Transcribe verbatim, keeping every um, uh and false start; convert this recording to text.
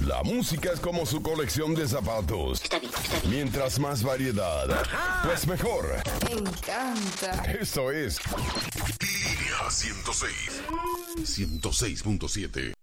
La música es como su colección de zapatos. Está bien, está bien. Mientras más variedad, pues mejor. Me encanta. Esto es Línea ciento seis. ciento seis punto siete.